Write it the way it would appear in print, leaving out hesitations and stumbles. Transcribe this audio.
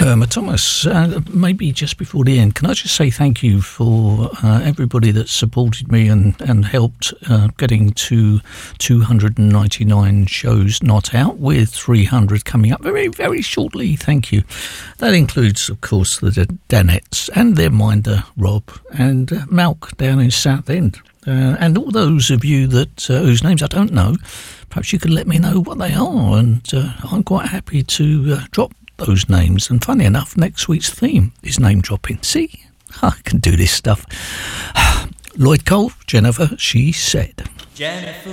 Irma Thomas, maybe just before the end, can I just say thank you for everybody that supported me and helped getting to 299 shows not out, with 300 coming up very, very shortly. Thank you. That includes, of course, the Danettes and their minder, Rob, and Malk down in Southend. And all those of you that whose names I don't know, perhaps you could let me know what they are, and I'm quite happy to drop those names. And funny enough, next week's theme is name dropping. See, I can do this stuff. Lloyd Cole, Jennifer, she said. Jennifer